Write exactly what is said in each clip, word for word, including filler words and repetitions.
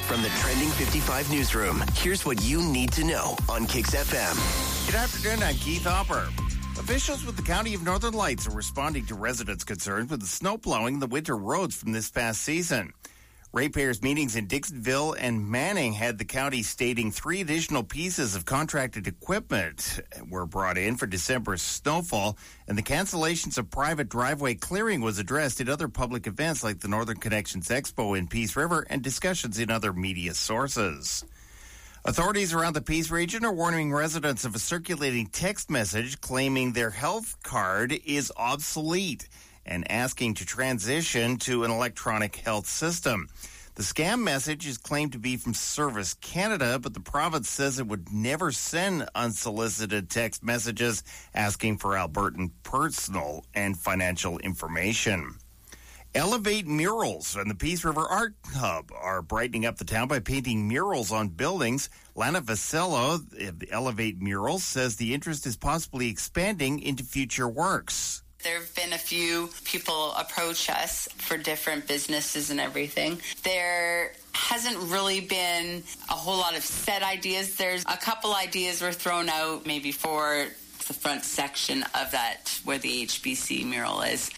From the Trending fifty-five newsroom, here's what you need to know on Kix F M. Good afternoon, I'm Keith Hopper. Officials with the County of Northern Lights are responding to residents' concerns with the snow plowing the winter roads from this past season. Ratepayers meetings in Dixonville and Manning had the county stating three additional pieces of contracted equipment were brought in for December's snowfall, and the cancellations of private driveway clearing was addressed in other public events like the Northern Connections Expo in Peace River and discussions in other media sources. Authorities around the Peace region are warning residents of a circulating text message claiming their health card is obsolete and asking to transition to an electronic health system. The scam message is claimed to be from Service Canada, but the province says it would never send unsolicited text messages asking for Albertan personal and financial information. Elevate Murals and the Peace River Art Hub are brightening up the town by painting murals on buildings. Lana Vasello of the Elevate Murals says the interest is possibly expanding into future works. There have been a few people approach us for different businesses and everything. There hasn't really been a whole lot of set ideas. There's a couple ideas were thrown out maybe for the front section of that where the H B C mural is.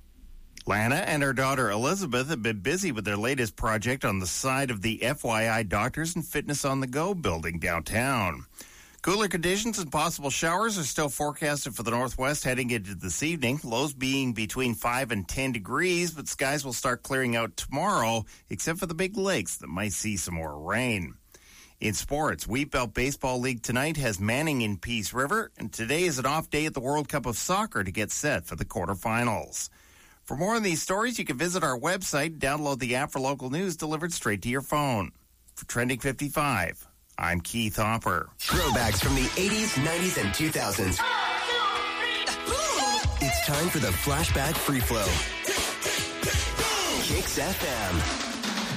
Lana and her daughter Elizabeth have been busy with their latest project on the side of the F Y I Doctors and Fitness on the Go building downtown. Cooler conditions and possible showers are still forecasted for the northwest heading into this evening. Lows being between five and ten degrees, but skies will start clearing out tomorrow, except for the big lakes that might see some more rain. In sports, Wheat Belt Baseball League tonight has Manning in Peace River, and today is an off day at the World Cup of Soccer to get set for the quarterfinals. For more on these stories, you can visit our website, download the app for local news delivered straight to your phone. For Trending fifty-five, I'm Keith Hopper. Throwbacks from the eighties, nineties, and two thousands. It's time for the Flashback Free Flow. Kix F M.